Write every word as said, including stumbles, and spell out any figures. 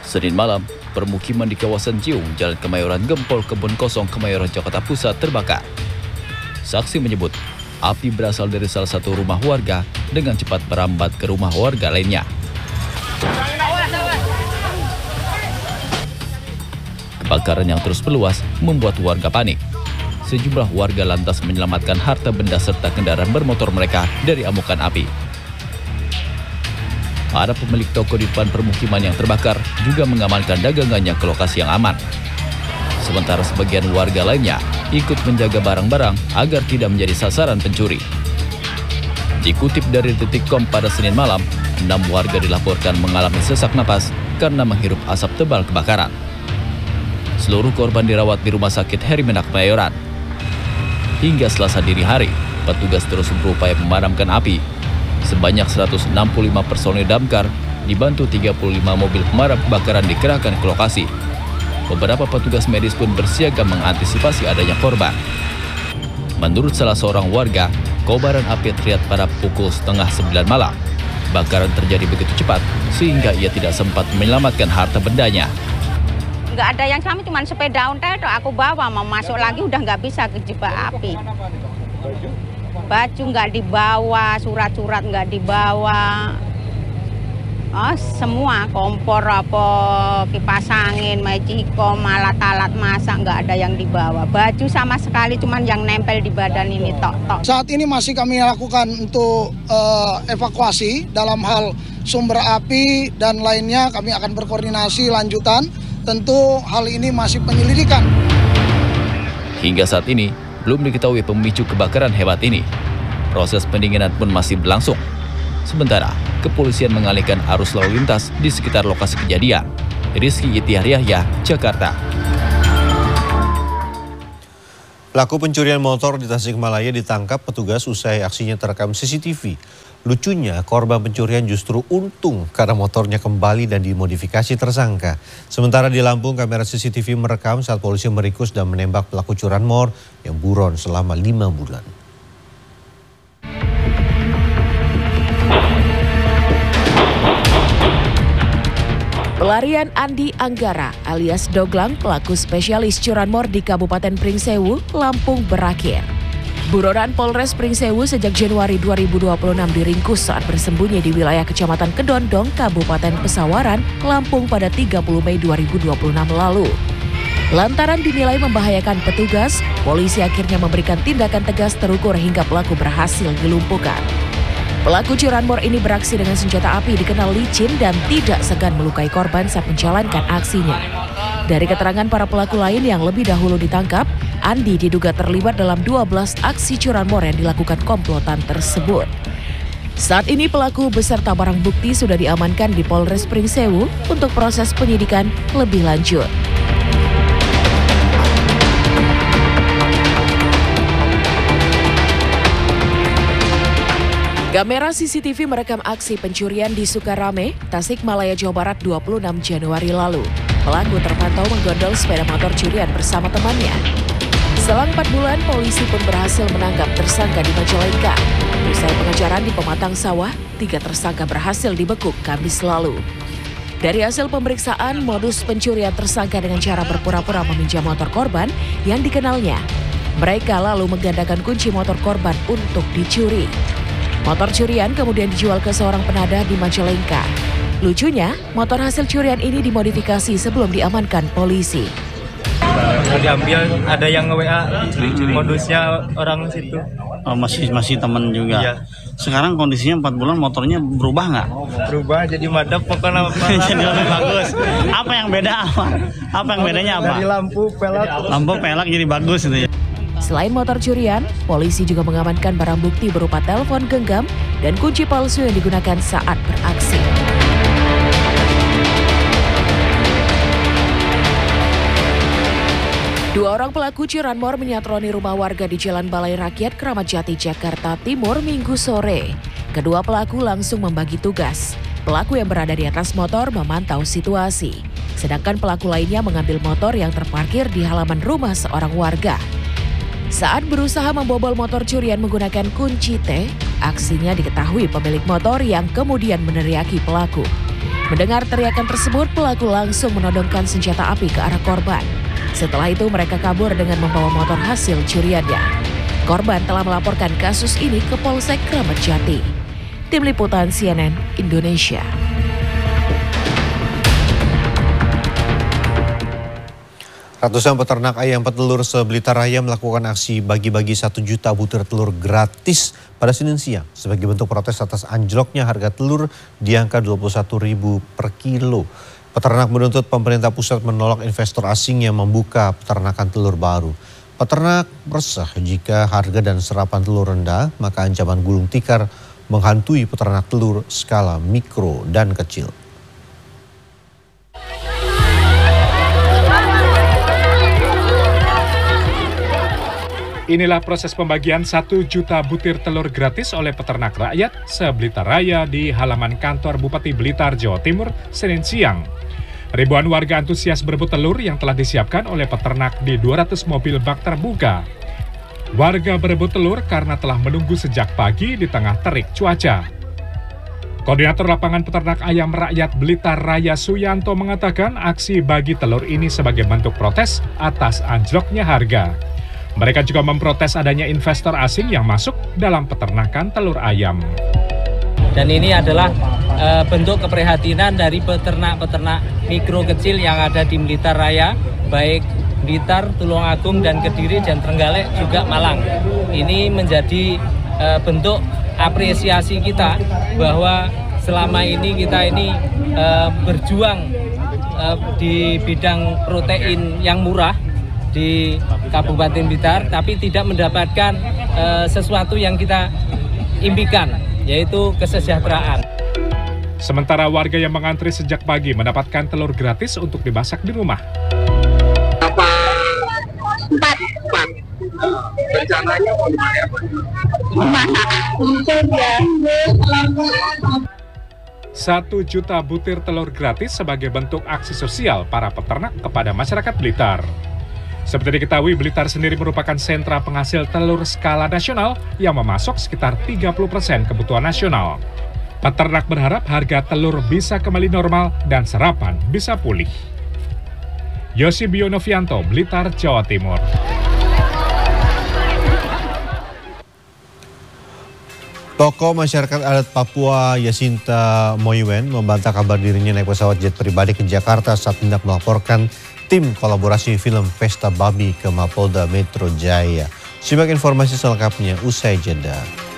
Senin malam, permukiman di kawasan Ciung, Jalan Kemayoran Gempol, Kebun Kosong, Kemayoran, Jakarta Pusat terbakar. Saksi menyebut, api berasal dari salah satu rumah warga dengan cepat merambat ke rumah warga lainnya. Kebakaran yang terus meluas membuat warga panik. Sejumlah warga lantas menyelamatkan harta benda serta kendaraan bermotor mereka dari amukan api. Para pemilik toko di depan permukiman yang terbakar juga mengamankan dagangannya ke lokasi yang aman. Sementara sebagian warga lainnya ikut menjaga barang-barang agar tidak menjadi sasaran pencuri. Dikutip dari Detik titik com pada Senin malam, enam warga dilaporkan mengalami sesak napas karena menghirup asap tebal kebakaran. Seluruh korban dirawat di Rumah Sakit Herimenak Kemayoran. Hingga Selasa dini hari, petugas terus berupaya memadamkan api. Sebanyak seratus enam puluh lima personil damkar dibantu tiga puluh lima mobil pemadam kebakaran dikerahkan ke lokasi. Beberapa petugas medis pun bersiaga mengantisipasi adanya korban. Menurut salah seorang warga, kobaran api terlihat pada pukul setengah sembilan malam. Bakaran terjadi begitu cepat sehingga ia tidak sempat menyelamatkan harta bendanya. Nggak ada yang kami, cuma sepeda ontel aku bawa, mau masuk lagi udah nggak bisa kejebak api. Baju nggak dibawa, surat-surat nggak dibawa, oh semua kompor apa kipas angin, magicom, alat-alat masak nggak ada yang dibawa. Baju sama sekali, cuman yang nempel di badan ini tok-tok. Saat ini masih kami lakukan untuk uh, evakuasi dalam hal sumber api dan lainnya. Kami akan berkoordinasi lanjutan. Tentu hal ini masih penyelidikan. Hingga saat ini, belum diketahui pemicu kebakaran hebat ini. Proses pendinginan pun masih berlangsung. Sementara, kepolisian mengalihkan arus lalu lintas di sekitar lokasi kejadian. Rizky Itiar Yahya, Jakarta. Pelaku pencurian motor di Tasikmalaya ditangkap petugas usai aksinya terekam C C T V. Lucunya, korban pencurian justru untung karena motornya kembali dan dimodifikasi tersangka. Sementara di Lampung, kamera C C T V merekam saat polisi meringkus dan menembak pelaku curanmor yang buron selama lima bulan. Pelarian Andi Anggara alias Doglang, pelaku spesialis curanmor di Kabupaten Pringsewu, Lampung berakhir. Buronan Polres Pringsewu sejak Januari dua ribu dua puluh enam diringkus saat bersembunyi di wilayah Kecamatan Kedondong, Kabupaten Pesawaran, Lampung pada tiga puluh Mei dua ribu dua puluh enam lalu. Lantaran dinilai membahayakan petugas, polisi akhirnya memberikan tindakan tegas terukur hingga pelaku berhasil dilumpuhkan. Pelaku curanmor ini beraksi dengan senjata api dikenal licin dan tidak segan melukai korban saat menjalankan aksinya. Dari keterangan para pelaku lain yang lebih dahulu ditangkap, Andi diduga terlibat dalam dua belas aksi curanmor yang dilakukan komplotan tersebut. Saat ini pelaku beserta barang bukti sudah diamankan di Polres Pringsewu untuk proses penyidikan lebih lanjut. Kamera C C T V merekam aksi pencurian di Sukarame, Tasikmalaya, Jawa Barat dua puluh enam Januari lalu. Pelaku terpantau menggondol sepeda motor curian bersama temannya. Selang empat bulan, polisi pun berhasil menangkap tersangka di Majalengka. Usai pengejaran di pematang sawah, tiga tersangka berhasil dibekuk Kamis lalu. Dari hasil pemeriksaan, modus pencurian tersangka dengan cara berpura-pura meminjam motor korban yang dikenalnya. Mereka lalu menggandakan kunci motor korban untuk dicuri. Motor curian kemudian dijual ke seorang penadah di Majalengka. Lucunya, motor hasil curian ini dimodifikasi sebelum diamankan polisi. Diambil, ada yang nge-W A, modusnya orang situ. Oh, masih masih teman juga. Iya. Sekarang kondisinya empat bulan, motornya berubah nggak? Berubah jadi madep pokoknya. Jadi lebih bagus. Apa yang beda apa? Apa yang bedanya apa? Dari lampu pelak. Lampu pelak jadi bagus itu ya. Selain motor curian, polisi juga mengamankan barang bukti berupa telepon genggam dan kunci palsu yang digunakan saat beraksi. Dua orang pelaku curanmor menyatroni rumah warga di Jalan Balai Rakyat, Kramat Jati, Jakarta Timur, Minggu sore. Kedua pelaku langsung membagi tugas. Pelaku yang berada di atas motor memantau situasi, sedangkan pelaku lainnya mengambil motor yang terparkir di halaman rumah seorang warga. Saat berusaha membobol motor curian menggunakan kunci T, aksinya diketahui pemilik motor yang kemudian meneriaki pelaku. Mendengar teriakan tersebut, pelaku langsung menodongkan senjata api ke arah korban. Setelah itu mereka kabur dengan membawa motor hasil curiannya. Korban telah melaporkan kasus ini ke Polsek Kramat Jati. Tim Liputan C N N Indonesia. Ratusan peternak ayam petelur se-Blitar Raya melakukan aksi bagi-bagi satu juta butir telur gratis pada Senin siang sebagai bentuk protes atas anjloknya harga telur di angka dua puluh satu ribu per kilo. Peternak menuntut pemerintah pusat menolak investor asing yang membuka peternakan telur baru. Peternak resah jika harga dan serapan telur rendah, maka ancaman gulung tikar menghantui peternak telur skala mikro dan kecil. Inilah proses pembagian satu juta butir telur gratis oleh peternak rakyat se-Blitar Raya di halaman kantor Bupati Blitar, Jawa Timur, Senin siang. Ribuan warga antusias berebut telur yang telah disiapkan oleh peternak di dua ratus mobil bak terbuka. Warga berebut telur karena telah menunggu sejak pagi di tengah terik cuaca. Koordinator lapangan peternak ayam rakyat Blitar Raya Suyanto mengatakan aksi bagi telur ini sebagai bentuk protes atas anjloknya harga. Mereka juga memprotes adanya investor asing yang masuk dalam peternakan telur ayam. Dan ini adalah e, bentuk keprihatinan dari peternak-peternak mikro kecil yang ada di Blitar Raya, baik Blitar, Tulungagung, dan Kediri, dan Trenggalek, juga Malang. Ini menjadi e, bentuk apresiasi kita bahwa selama ini kita ini e, berjuang e, di bidang protein yang murah di Kabupaten Blitar, tapi tidak mendapatkan e, sesuatu yang kita impikan, yaitu kesejahteraan. Sementara warga yang mengantri sejak pagi mendapatkan telur gratis untuk dimasak di rumah. Empat. Empat. Rencananya mau dimasak apa? Masak. Satu juta butir telur gratis sebagai bentuk aksi sosial para peternak kepada masyarakat Blitar. Seperti diketahui, Blitar sendiri merupakan sentra penghasil telur skala nasional yang memasok sekitar tiga puluh persen kebutuhan nasional. Peternak berharap harga telur bisa kembali normal dan serapan bisa pulih. Yosi Bionovianto, Blitar, Jawa Timur. Tokoh masyarakat adat Papua Yasinta Moiwen membantah kabar dirinya naik pesawat jet pribadi ke Jakarta saat hendak melaporkan tim kolaborasi film Pesta Babi ke Mapolda Metro Jaya. Simak informasi selengkapnya usai jeda.